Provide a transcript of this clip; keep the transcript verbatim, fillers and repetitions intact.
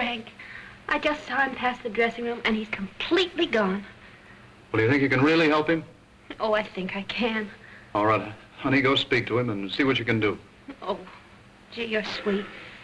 Frank. I just saw him pass the dressing room, and he's completely gone. Well, do you think you can really help him? Oh, I think I can. All right. Honey, go speak to him and see what you can do. Oh, gee, you're sweet.